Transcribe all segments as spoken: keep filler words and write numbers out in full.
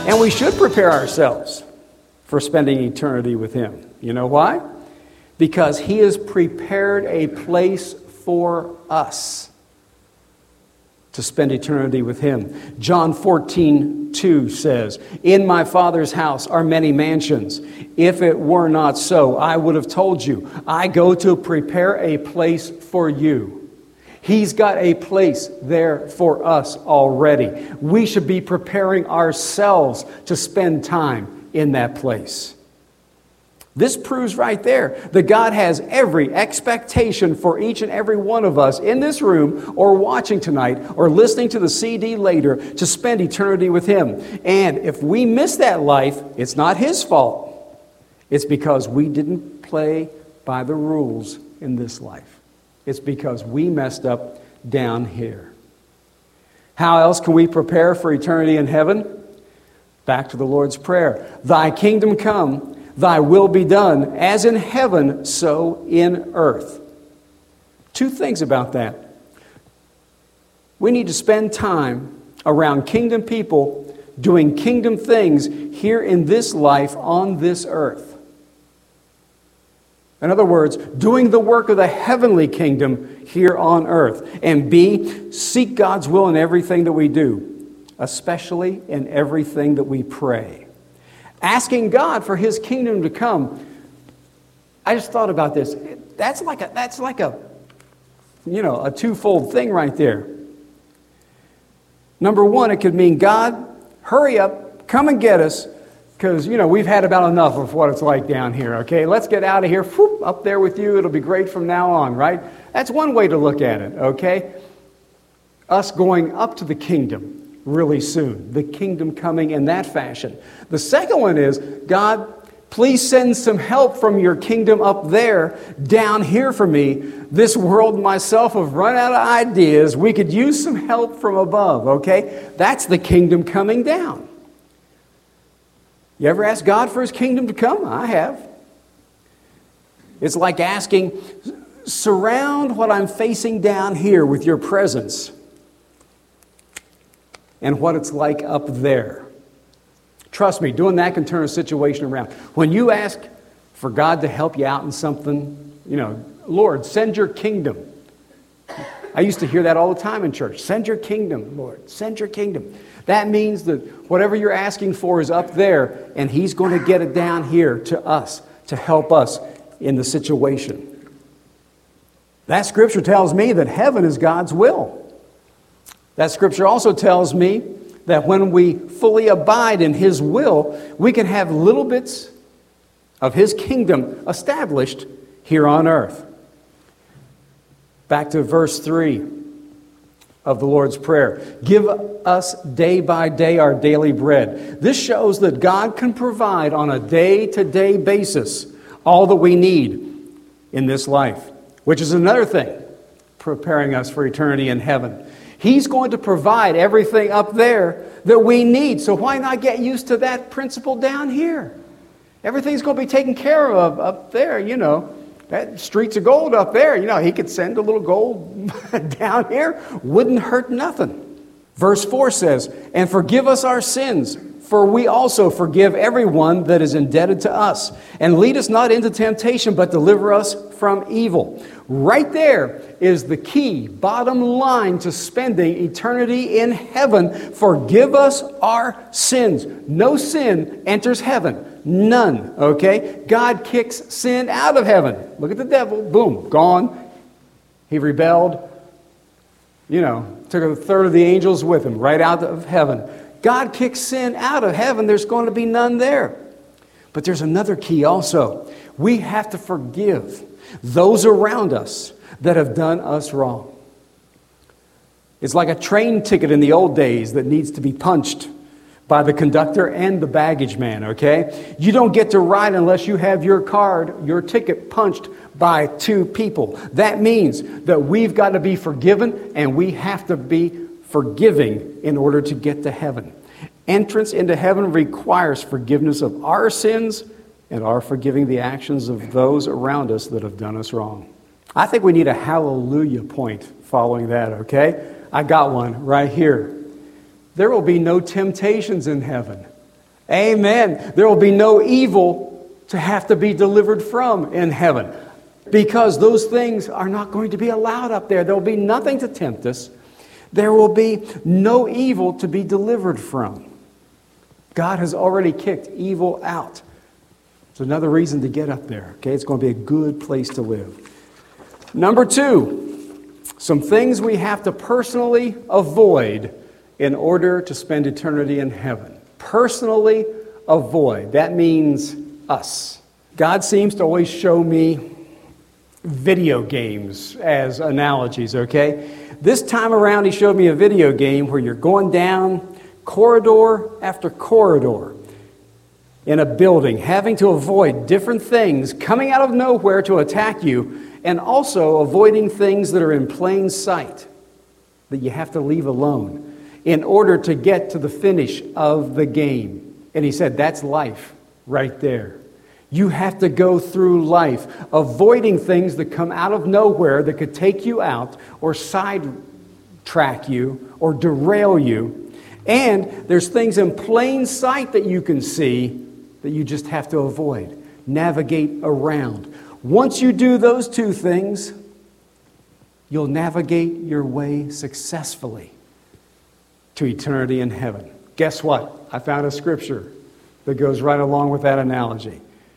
And we should prepare ourselves for spending eternity with Him. You know why? Because He has prepared a place for us to spend eternity with Him. John fourteen two says, "In my Father's house are many mansions. If it were not so, I would have told you. I go to prepare a place for you." He's got a place there for us already. We should be preparing ourselves to spend time in that place. This proves right there that God has every expectation for each and every one of us in this room or watching tonight or listening to the C D later to spend eternity with Him. And if we miss that life, it's not His fault. It's because we didn't play by the rules in this life. It's because we messed up down here. How else can we prepare for eternity in heaven? Back to the Lord's Prayer. Thy kingdom come, thy will be done, as in heaven, so in earth. Two things about that. We need to spend time around kingdom people doing kingdom things here in this life on this earth. In other words, doing the work of the heavenly kingdom here on earth. And B, seek God's will in everything that we do, especially in everything that we pray. Asking God for His kingdom to come. I just thought about this. That's like a, that's like a, you know, a twofold thing right there. Number one, it could mean, God, hurry up, come and get us, because, you know, we've had about enough of what it's like down here, okay? Let's get out of here, whoop, up there with you. It'll be great from now on, right? That's one way to look at it, okay? Us going up to the kingdom really soon. The kingdom coming in that fashion. The second one is, God, please send some help from your kingdom up there down here for me. This world and myself have run out of ideas. We could use some help from above, okay? That's the kingdom coming down. You ever ask God for His kingdom to come? I have. It's like asking, surround what I'm facing down here with your presence and what it's like up there. Trust me, doing that can turn a situation around. When you ask for God to help you out in something, you know, Lord, send your kingdom. I used to hear that all the time in church. Send your kingdom, Lord. Send your kingdom. That means that whatever you're asking for is up there, and He's going to get it down here to us to help us in the situation. That scripture tells me that heaven is God's will. That scripture also tells me that when we fully abide in His will, we can have little bits of His kingdom established here on earth. Back to verse three of the Lord's Prayer. Give us day by day our daily bread. This shows that God can provide on a day-to-day basis all that we need in this life, which is another thing preparing us for eternity in heaven. He's going to provide everything up there that we need. So why not get used to that principle down here? Everything's going to be taken care of up there, you know. That streets of gold up there, you know, He could send a little gold down here. Wouldn't hurt nothing. Verse four says, and forgive us our sins, for we also forgive everyone that is indebted to us. And lead us not into temptation, but deliver us from evil. Right there is the key, bottom line to spending eternity in heaven. Forgive us our sins. No sin enters heaven. None, okay? God kicks sin out of heaven. Look at the devil. Boom, gone. He rebelled. You know, took a third of the angels with him right out of heaven. God kicks sin out of heaven. There's going to be none there. But there's another key also. We have to forgive those around us that have done us wrong. It's like a train ticket in the old days that needs to be punched by the conductor and the baggage man, okay? You don't get to ride unless you have your card, your ticket punched by two people. That means that we've got to be forgiven and we have to be forgiving in order to get to heaven. Entrance into heaven requires forgiveness of our sins and our forgiving the actions of those around us that have done us wrong. I think we need a hallelujah point following that, okay? I got one right here. There will be no temptations in heaven. Amen. There will be no evil to have to be delivered from in heaven, because those things are not going to be allowed up there. There will be nothing to tempt us. There will be no evil to be delivered from. God has already kicked evil out. It's another reason to get up there. Okay, it's going to be a good place to live. Number two, some things we have to personally avoid in order to spend eternity in heaven. Personally avoid. That means us. God seems to always show me video games as analogies, okay? This time around, he showed me a video game where you're going down corridor after corridor in a building, having to avoid different things coming out of nowhere to attack you, and also avoiding things that are in plain sight that you have to leave alone in order to get to the finish of the game. And he said, that's life right there. You have to go through life avoiding things that come out of nowhere that could take you out or sidetrack you or derail you. And there's things in plain sight that you can see that you just have to avoid, navigate around. Once you do those two things, you'll navigate your way successfully to eternity in heaven. Guess what? I found a scripture that goes right along with that analogy.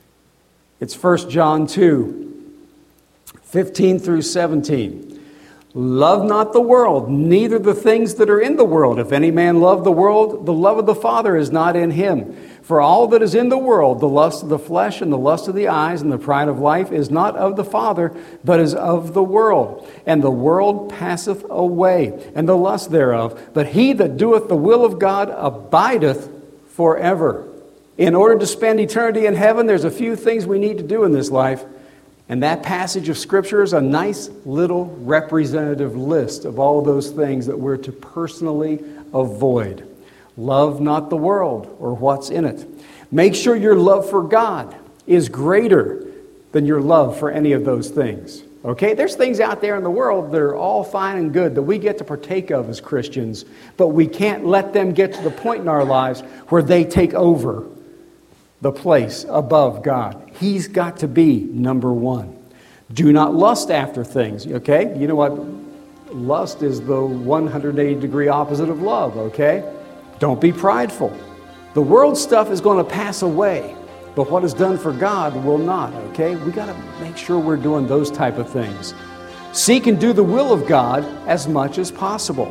It's First John two, fifteen through seventeen. Love not the world, neither the things that are in the world. If any man love the world, the love of the Father is not in him. For all that is in the world, the lust of the flesh and the lust of the eyes and the pride of life is not of the Father, but is of the world. And the world passeth away, and the lust thereof. But he that doeth the will of God abideth forever. In order to spend eternity in heaven, there's a few things we need to do in this life. And that passage of Scripture is a nice little representative list of all those things that we're to personally avoid. Love not the world or what's in it. Make sure your love for God is greater than your love for any of those things. Okay? There's things out there in the world that are all fine and good that we get to partake of as Christians, but we can't let them get to the point in our lives where they take over the place above God. He's got to be number one. Do not lust after things, okay? You know what? Lust is the one hundred eighty degree opposite of love, okay? Don't be prideful. The world stuff is going to pass away, but what is done for God will not, okay? We got to make sure we're doing those type of things. Seek and do the will of God as much as possible.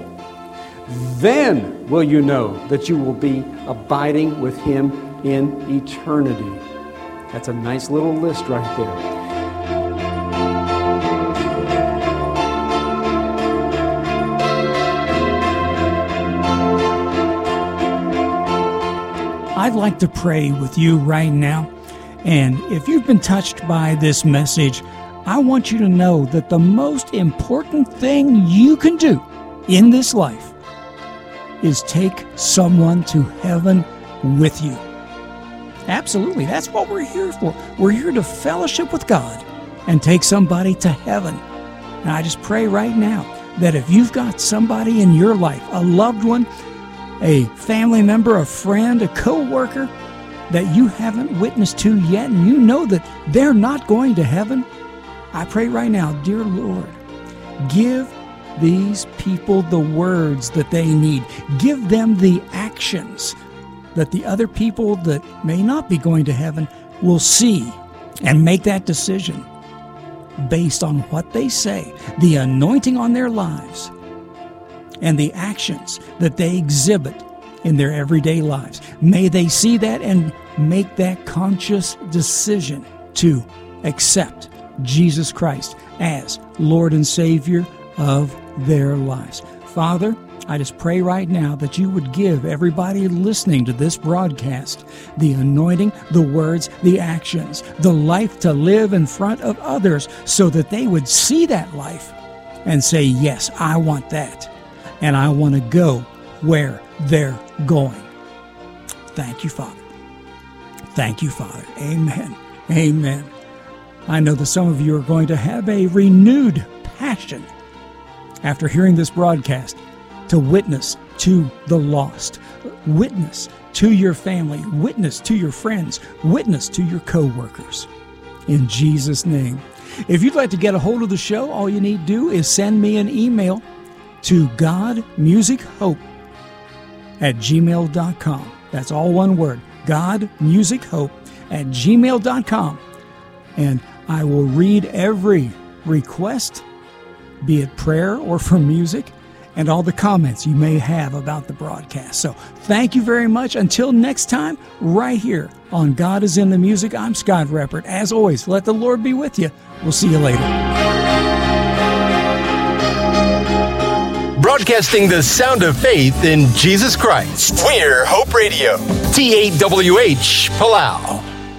Then will you know that you will be abiding with Him in eternity. That's a nice little list right there. I'd like to pray with you right now. And if you've been touched by this message, I want you to know that the most important thing you can do in this life is take someone to heaven with you. Absolutely, that's what we're here for. We're here to fellowship with God and take somebody to heaven. And I just pray right now that if you've got somebody in your life, a loved one, a family member, a friend, a co-worker that you haven't witnessed to yet, and you know that they're not going to heaven, I pray right now, dear Lord, give these people the words that they need. Give them the actions that the other people that may not be going to heaven will see and make that decision based on what they say, the anointing on their lives, and the actions that they exhibit in their everyday lives. May they see that and make that conscious decision to accept Jesus Christ as Lord and Savior of their lives. Father, I just pray right now that you would give everybody listening to this broadcast the anointing, the words, the actions, the life to live in front of others so that they would see that life and say, yes, I want that. And I want to go where they're going. Thank you, Father. Thank you, Father. Amen. Amen. I know that some of you are going to have a renewed passion after hearing this broadcast to witness to the lost. witness to your family, witness to your friends, witness to your co-workers. In Jesus' name. If you'd like to get a hold of the show, all you need to do is send me an email to godmusichope at gmail dot com. That's all one word, godmusichope at gmail dot com. And I will read every request, be it prayer or for music, and all the comments you may have about the broadcast. So thank you very much. Until next time, right here on God is in the Music, I'm Scott Reppert. As always, let the Lord be with you. We'll see you later. Broadcasting the sound of faith in Jesus Christ. We're Hope Radio. T A W H, Palau.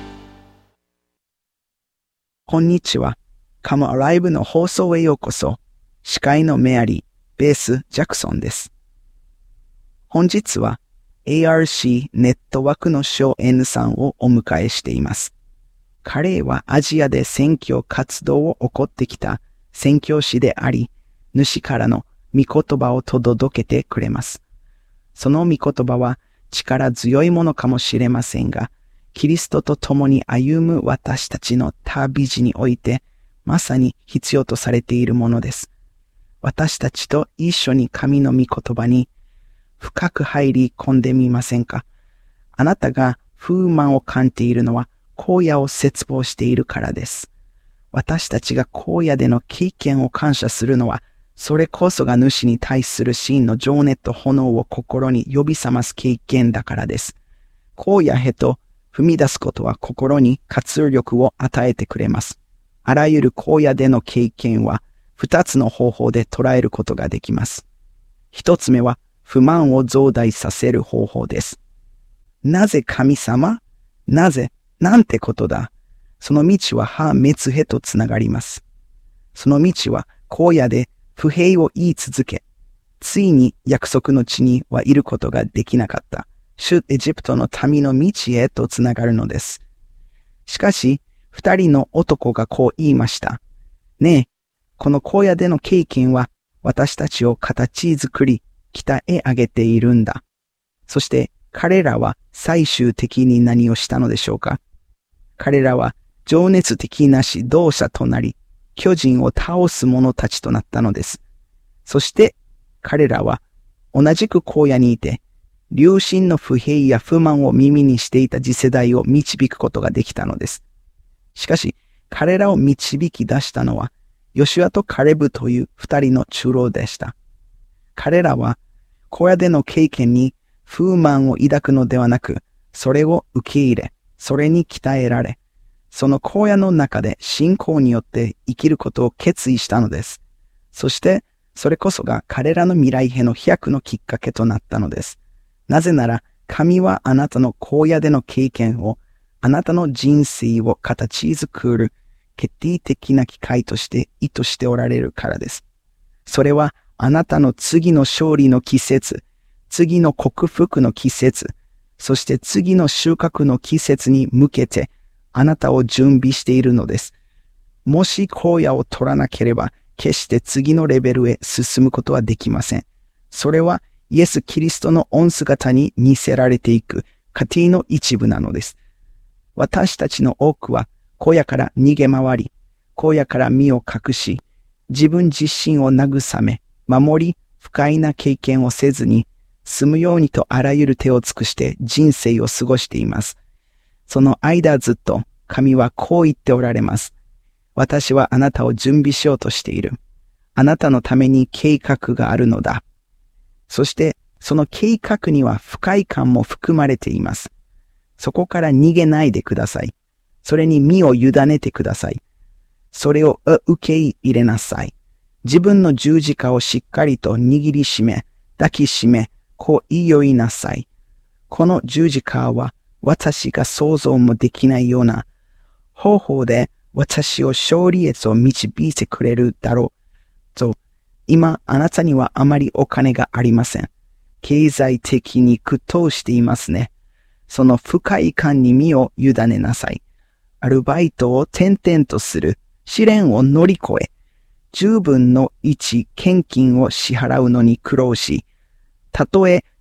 こんにちは。Come Alive の放送へようこそ。司会のメアリー、ベース、ジャクソンです。本日は エーアールシー ネットワークのショー N さんをお迎えしています。彼はアジアで宣教活動を行ってきた宣教師であり、主からの御言葉を届けてくれます。その御言葉は力強いものかもしれませんが、キリストと共に歩む私たちの旅路において、まさに必要とされているものです。私たちと一緒に神の御言葉に深く入り込んでみませんか？あなたが不満を感じているのは荒野を切望しているからです。私たちが荒野での経験を感謝するのは、それこそが主に対する真の情熱と炎を心に呼び覚ます経験だからです。荒野へと踏み出すことは心に活力を与えてくれます。あらゆる荒野での経験は二つの方法で捉えることができます。一つ目は不満を増大させる方法です。なぜ神様？なぜ？なんてことだ。その道は破滅へとつながります。その道は荒野で不平を言い続け、ついに約束の地にはいることができなかった。主エジプトの民の道へとつながるのです。しかし、二人の男がこう言いました。ねえ、この荒野での経験は私たちを形作り、鍛え上げているんだ。そして彼らは最終的に何をしたのでしょうか？彼らは情熱的な指導者となり、巨人を倒す者たちとなったのです。そして彼らは同じく荒野にいて、良心の不平や不満を耳にしていた次世代を導くことができたのです。しかし、彼らを導き出したのは、ヨシュアとカレブという二人の長老でした。彼らは、荒野での経験に不満を抱くのではなく、それを受け入れ、それに鍛えられ、その荒野の中で信仰によって生きることを決意したのです。そして、それこそが彼らの未来への飛躍のきっかけとなったのです。なぜなら、神はあなたの荒野での経験を、あなたの人生を形作る決定的な機会として意図しておられるからです。それはあなたの次の勝利の季節、次の克服の季節、そして次の収穫の季節に向けてあなたを準備しているのです。もし荒野を取らなければ、決して次のレベルへ進むことはできません。それはイエス・キリストの御姿に似せられていく過程の一部なのです。私たちの多くは荒野から逃げ回り、荒野から身を隠し、自分自身を慰め、守り、不快な経験をせずに、済むようにとあらゆる手を尽くして人生を過ごしています。その間ずっと神はこう言っておられます。私はあなたを準備しようとしている。あなたのために計画があるのだ。そしてその計画には不快感も含まれています。そこから逃げないでください。それに身を委ねてください。それを受け入れなさい。自分の十字架をしっかりと握りしめ、抱きしめ、こう言いなさい。この十字架は私が想像もできないような方法で私を勝利へと導いてくれるだろう。と、今あなたにはあまりお金がありません。経済的に苦闘していますね。その不快感に身を委ねなさい。アルバイトを転々とする試練を乗り越え、十分の一献金を支払うのに苦労し、たとえ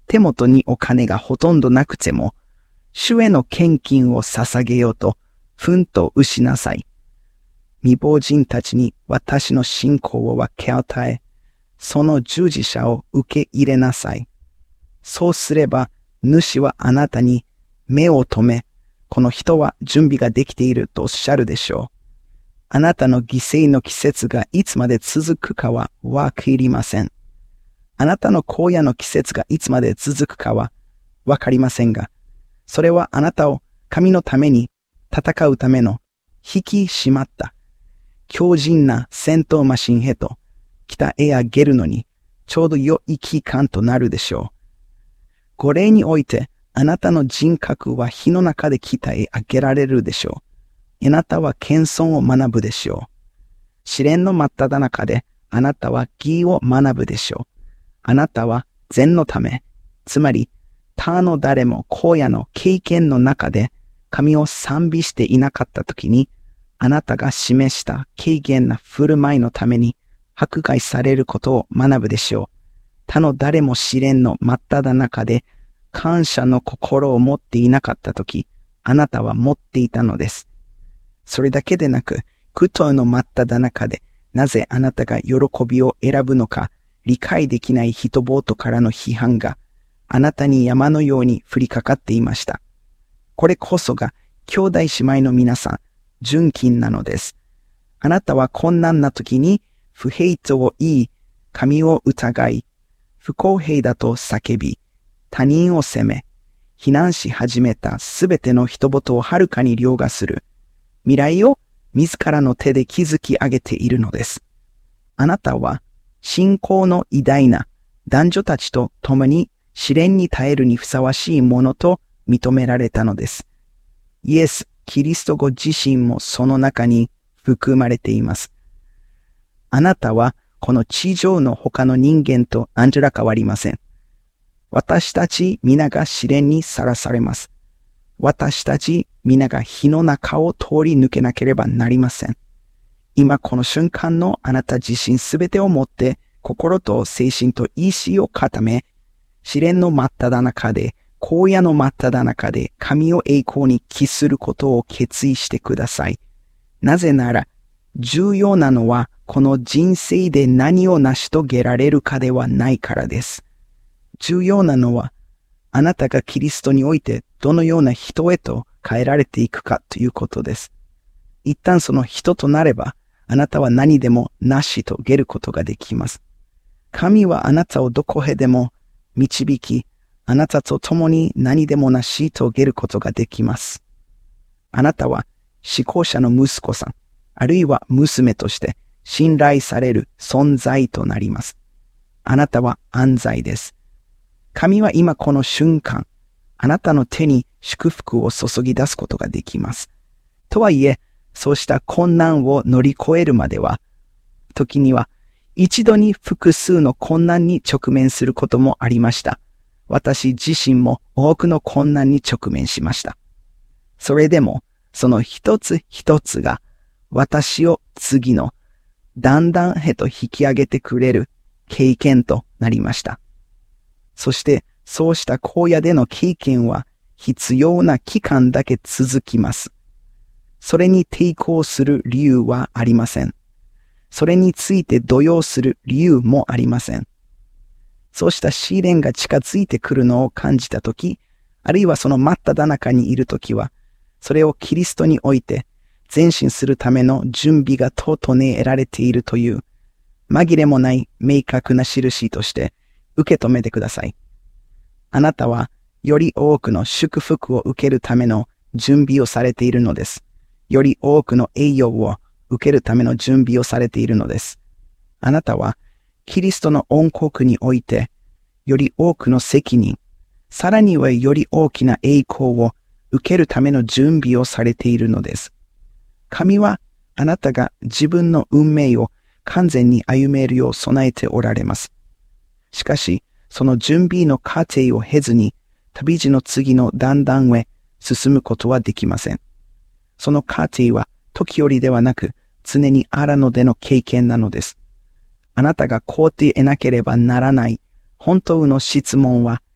手元にお金がほとんどなくても、主への献金を捧げようと、奮闘しなさい。未亡人たちに私の信仰を分け与え、その従事者を受け入れなさい。そうすれば、主はあなたに目を留め、この人は準備ができているとおっしゃるでしょう。あなたの犠牲の季節がいつまで続くかはわかりません。あなたの荒野の季節がいつまで続くかはわかりませんが、それはあなたを神のために戦うための引き締まった強靭な戦闘マシンへと鍛え上げるのにちょうど良い期間となるでしょう。これにおいてあなたの人格は火の中で鍛え上げられるでしょう。あなたは謙遜を学ぶでしょう。試練の真っ只中であなたは義を学ぶでしょう。あなたは善のため、つまり他の誰も荒野の経験の中で神を賛美していなかったときに、あなたが示した軽減な振る舞いのために迫害されることを学ぶでしょう。他の誰も試練の真っ只中で感謝の心を持っていなかったとき、あなたは持っていたのです。それだけでなく、苦闘の真っ只中でなぜあなたが喜びを選ぶのか理解できない人々からの批判があなたに山のように降りかかっていました。これこそが兄弟姉妹の皆さん、純金なのです。あなたは困難な時に不平とを言い、神を疑い、不公平だと叫び、他人を責め、非難し始めたすべての人々をはるかに凌駕する未来を自らの手で築き上げているのです。あなたは信仰の偉大な男女たちと共に試練に耐えるにふさわしいものと認められたのです。イエス・キリストご自身もその中に含まれています。あなたはこの地上の他の人間と何ら変わりません。私たち皆が試練にさらされます。私たち皆が火の中を通り抜けなければなりません。今この瞬間のあなた自身すべてをもって心と精神と意志を固め、試練の真っ只中で、荒野の真っ只中で神を栄光に帰することを決意してください。なぜなら、重要なのはこの人生で何を成し遂げられるかではないからです。重要なのは、あなたがキリストにおいてどのような人へと変えられていくかということです。一旦その人となれば、あなたは何でも成し遂げることができます。神はあなたをどこへでも導き、あなたと共に何でも成し遂げることができます。あなたは思考者の息子さん、あるいは娘として信頼される存在となります。あなたは安在です。神は今この瞬間、あなたの手に祝福を注ぎ出すことができます。とはいえ、そうした困難を乗り越えるまでは、時には一度に複数の困難に直面することもありました。私自身も多くの困難に直面しました。それでも、その一つ一つが私を次の段々へと引き上げてくれる経験となりました。そしてそうした荒野での経験は必要な期間だけ続きます。それに抵抗する理由はありません。それについて動揺する理由もありません。そうした試練が近づいてくるのを感じたとき、あるいはその真っ只中にいるときは、それをキリストにおいて前進するための準備が整えられているという、紛れもない明確な印として受け止めてください。あなたはより多くの祝福を受けるための準備をされているのです。より多くの栄養を受けるための準備をされているのです。あなたはキリストの恩国において、より多くの責任、さらにはより大きな栄光を受けるための準備をされているのです。神はあなたが自分の運命を完全に歩めるよう備えておられます。しかし、その準備の過程を経ずに、旅路の次の段々へ進むことはできません。その過程は時折ではなく、常に荒野での経験なのです。あなたがこうて得なければならない本当の質問は、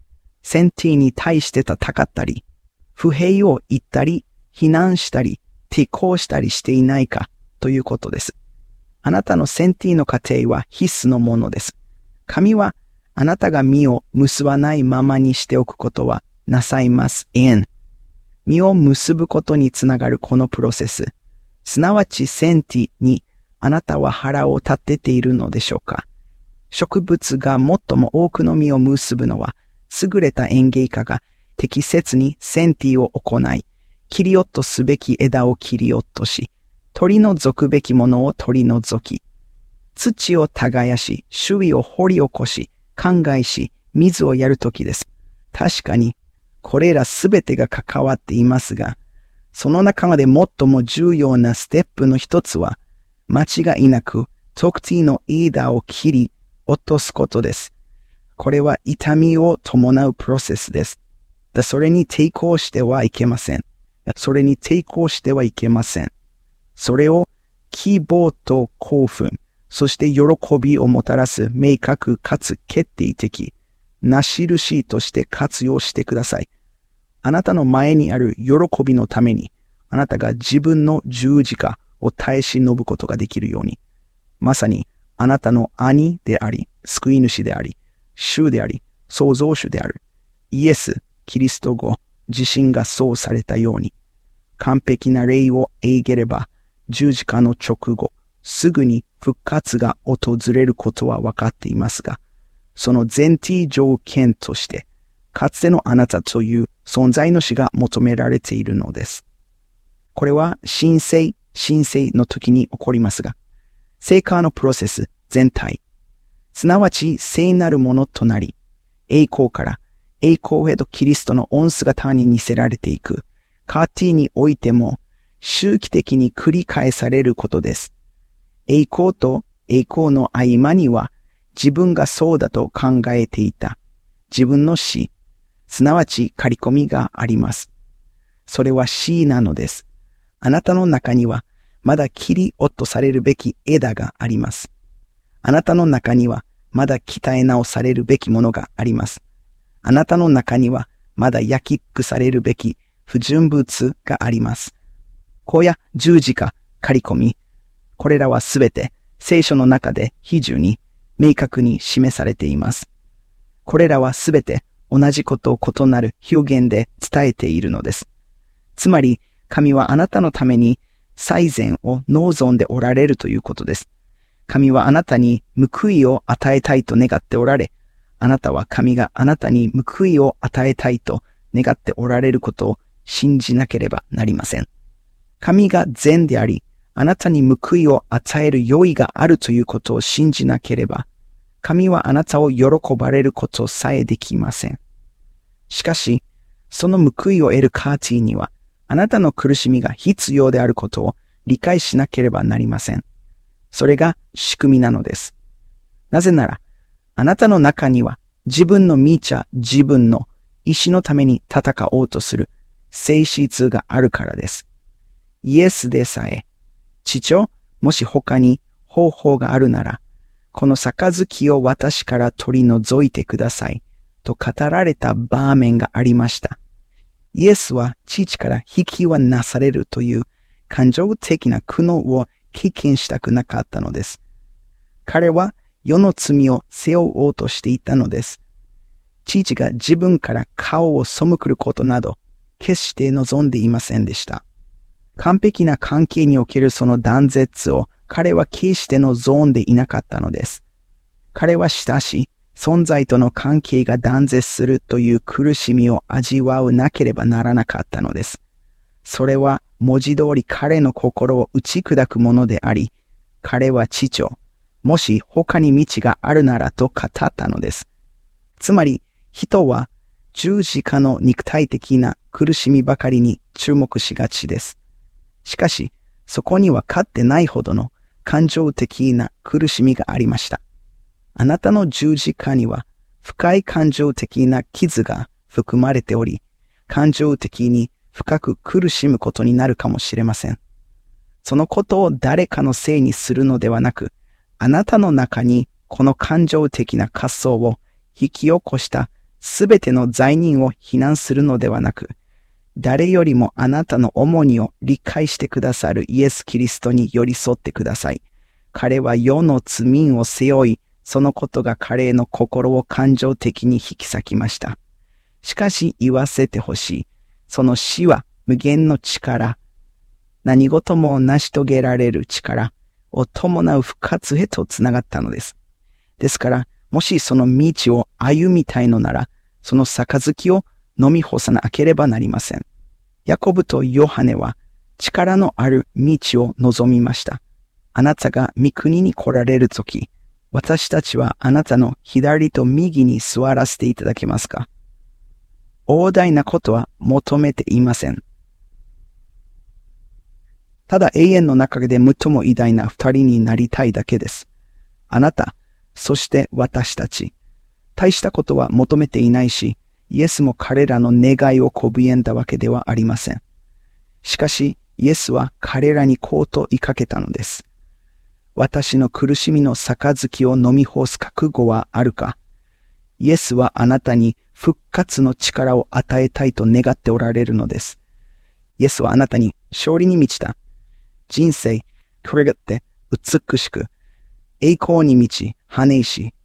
センティに対して戦ったり、不平を言ったり、非難したり、抵抗したりしていないかということです。あなたのセンティの過程は必須のものです。神はあなたが実を結ばないままにしておくことはなさいません。実を結ぶことにつながるこのプロセス、すなわちセンティにあなたは腹を立てているのでしょうか。植物が最も多くの実を結ぶのは、優れた園芸家が適切にセンティを行い、切り落とすべき枝を切り落とし、取り除くべきものを取り除き、土を耕し、周囲を掘り起こし、灌漑し、水をやるときです。確かに、これらすべてが関わっていますが、その中で最も重要なステップの一つは、間違いなく特定の枝を切り落とすことです。これは痛みを伴うプロセスです。それに抵抗してはいけません。それに抵抗してはいけません。それを希望と興奮、そして喜びをもたらす明確かつ決定的な印として活用してください。あなたの前にある喜びのために、あなたが自分の十字架を耐え忍ぶことができるように、まさにあなたの兄であり、救い主であり、主であり、創造主である、イエス・キリスト後、自身がそうされたように、完璧な霊を得げれば、十字架の直後、すぐに復活が訪れることは分かっていますが、その前提条件として、かつてのあなたという存在の死が求められているのです。これは神聖、神聖の時に起こりますが、聖化のプロセス全体、すなわち聖なるものとなり、栄光から栄光へとキリストの御姿に似せられていく、過程においても周期的に繰り返されることです。栄光と栄光の合間には自分がそうだと考えていた自分の死、すなわち刈り込みがあります。それは死なのです。あなたの中にはまだ切り落とされるべき枝があります。あなたの中にはまだ鍛え直されるべきものがあります。あなたの中にはまだ焼き腐されるべき不純物があります。荒野、十字架、刈り込み、これらはすべて聖書の中で非常に明確に示されています。これらはすべて同じことを異なる表現で伝えているのです。つまり、神はあなたのために最善を望んでおられるということです。神はあなたに報いを与えたいと願っておられ、あなたは神があなたに報いを与えたいと願っておられることを信じなければなりません。神が善であり、あなたに報いを与える用意があるということを信じなければ、神はあなたを喜ばれることさえできません。しかし、その報いを得るカーティーには、あなたの苦しみが必要であることを理解しなければなりません。それが仕組みなのです。なぜなら、あなたの中には自分の見ちゃ自分の意志のために戦おうとする性質があるからです。イエスでさえ、父よ、もし他に方法があるなら、この杯を私から取り除いてくださいと語られた場面がありました。イエスは父から引きはなされるという感情的な苦悩を経験したくなかったのです。彼は世の罪を背負おうとしていたのです。父が自分から顔を背くることなど決して望んでいませんでした。完璧な関係におけるその断絶を彼は決して望んでいなかったのです。彼は親しい存在との関係が断絶するという苦しみを味わわなければならなかったのです。それは文字通り彼の心を打ち砕くものであり、彼は父を、もし他に道があるならと語ったのです。つまり、人は十字架の肉体的な苦しみばかりに注目しがちです。しかし、そこにはかつてないほどの感情的な苦しみがありました。あなたの十字架には深い感情的な傷が含まれており、感情的に深く苦しむことになるかもしれません。そのことを誰かのせいにするのではなく、あなたの中にこの感情的な葛藤を引き起こしたすべての罪人を非難するのではなく、誰よりもあなたの重荷を理解してくださるイエス・キリストに寄り添ってください。彼は世の罪を背負い、そのことが彼の心を感情的に引き裂きました。しかし言わせてほしい。その死は無限の力、何事も成し遂げられる力を伴う復活へとつながったのです。ですから、もしその道を歩みたいのなら、その杯を飲み干さなければなりません。ヤコブとヨハネは力のある道を望みました。あなたが御国に来られるとき、私たちはあなたの左と右に座らせていただけますか？大大なことは求めていません。ただ永遠の中で最も偉大な二人になりたいだけです。あなた、そして私たち。大したことは求めていないし、イエスも彼らの願いをこびえんだわけではありません。しかし、イエスは彼らにこうと言いかけたのです。私の苦しみの杯を飲み干す覚悟はあるか？イエスはあなたに復活の力を与えたいと願っておられるのです。イエスはあなたに勝利に満ちた人生、これがって美しく、栄光に満ち、羽し、